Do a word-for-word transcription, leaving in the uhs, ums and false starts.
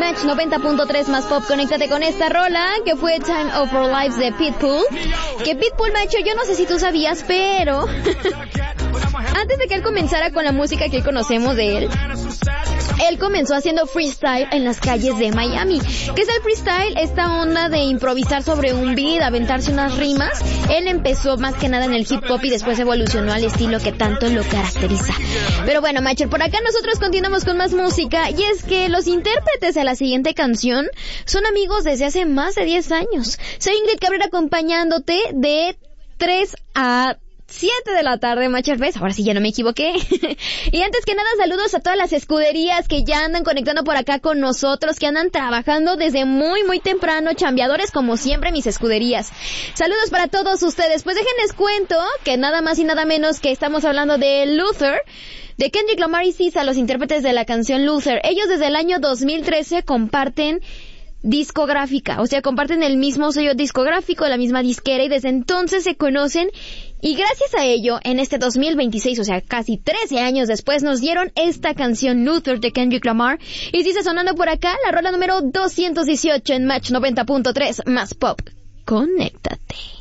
Match noventa punto tres más pop. Conéctate con esta rola que fue Time of Our Lives de Pitbull. Que Pitbull, macho, yo no sé si tú sabías, pero antes de que él comenzara con la música que hoy conocemos de él, él comenzó haciendo freestyle en las calles de Miami. ¿Qué es el freestyle? Esta onda de improvisar sobre un beat, aventarse unas rimas. Él empezó más que nada en el hip hop y después evolucionó al estilo que tanto lo caracteriza. Pero bueno, macho, por acá nosotros continuamos con más música, y es que los intérpretes de la siguiente canción son amigos desde hace más de diez años. Soy Ingrid Cabrera acompañándote de tres a siete de la tarde, Matcher Fest. Ahora sí ya no me equivoqué. Y antes que nada, saludos a todas las escuderías que ya andan conectando por acá con nosotros, que andan trabajando desde muy muy temprano, chambeadores como siempre mis escuderías. Saludos para todos ustedes. Pues déjenles cuento que nada más y nada menos que estamos hablando de Luther, de Kendrick Lamar y S Z A, los intérpretes de la canción Luther. Ellos desde el año dos mil trece comparten discográfica, o sea, comparten el mismo sello discográfico, la misma disquera, y desde entonces se conocen, y gracias a ello, en este dos mil veintiséis, o sea, casi trece años después, nos dieron esta canción Luther de Kendrick Lamar, y sigue sonando por acá la rola número doscientos dieciocho en Match noventa punto tres más pop. Conéctate.